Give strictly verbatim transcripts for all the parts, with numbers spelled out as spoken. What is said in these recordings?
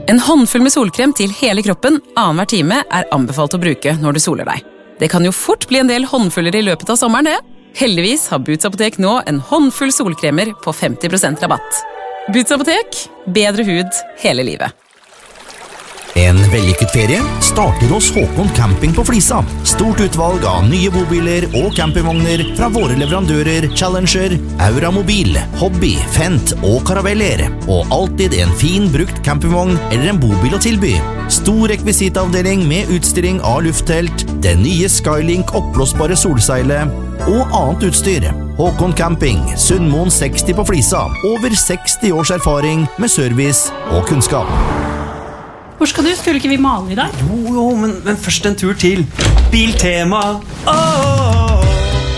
En håndfull med solkrem til hele kroppen annenhver time er anbefalt å bruke når du soler deg. Det kan jo fort bli en del håndfuller i løpet av sommeren, det. Heldigvis har Boots Apotek nå en håndfull solkremer på femti prosent rabatt. Boots Apotek, bedre hud hele livet. En vellykket ferie starter hos Håkon Camping på Flisa. Stort utvalg av nye bobiler og campingvogner fra våre leverandører Challenger, Aura Mobil, Hobby, Fent og Caraveller. Og alltid en fin brukt campingvogn eller en bobil å tilby. Stor rekvisitavdeling med utstilling av lufttelt, den nye Skylink oppblåsbare solseilet og annet utstyr. Håkon Camping, Sundmoen seksti på Flisa. Over seksti års erfaring med service og kunnskap. Hvor skal du? Skulle ikke vi male i dag? Jo, jo, men, men først en tur til Biltema. Oh!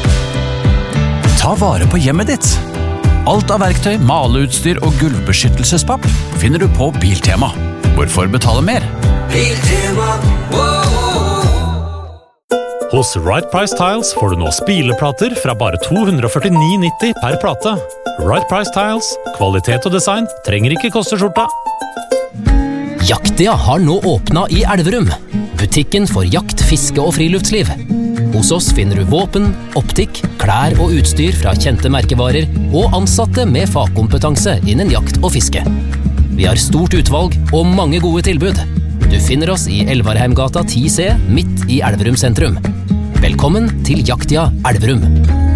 Ta vare på hjemmet ditt. Alt av verktøy, maleutstyr og gulvbeskyttelsespapp finner du på Biltema. Hvorfor betale mer? Biltema. Hos Right Price Tiles får du nå spileplater fra bare to hundre førtini nitti per plate. Right Price Tiles, kvalitet og design trenger ikke koste skjorta. Jaktia har nå åpnet i Elverum. Butikken for jakt, fiske og friluftsliv. Hos oss finner du våpen, optikk, klær og utstyr fra kjente merkevarer og ansatte med fagkompetanse innen jakt og fiske. Vi har stort utvalg og mange gode tilbud. Du finner oss i Elvarheimgata ti C midt i Elverum sentrum. Velkommen til Jaktia Elverum.